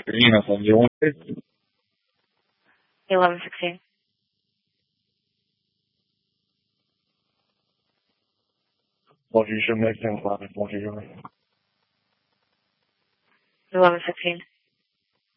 Uniform, you want it? 11:16. What you should make them 11:16. 11:16.